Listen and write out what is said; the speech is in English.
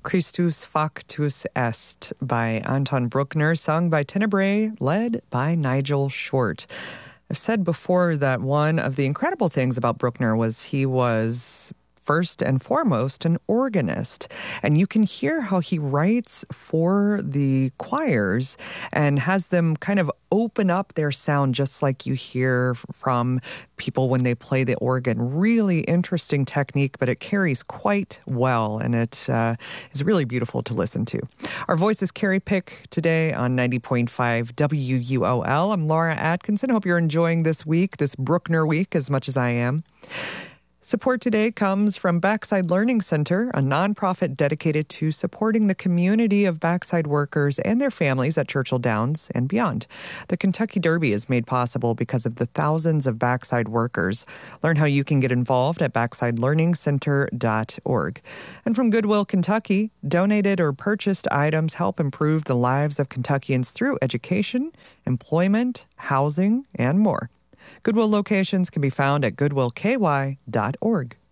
Christus Factus Est by Anton Bruckner, sung by Tenebrae, led by Nigel Short. I've said before that one of the incredible things about Bruckner was he was first and foremost an organist. And you can hear how he writes for the choirs and has them kind of open up their sound just like you hear from people when they play the organ. Really interesting technique, but it carries quite well, and it is really beautiful to listen to. Our voice is Carrie Pick today on 90.5 WUOL. I'm Laura Atkinson. Hope you're enjoying this week, this Bruckner week, as much as I am. Support today comes from Backside Learning Center, a nonprofit dedicated to supporting the community of backside workers and their families at Churchill Downs and beyond. The Kentucky Derby is made possible because of the thousands of backside workers. Learn how you can get involved at backsideLearningCenter.org. And from Goodwill, Kentucky, donated or purchased items help improve the lives of Kentuckians through education, employment, housing, and more. Goodwill locations can be found at goodwillky.org.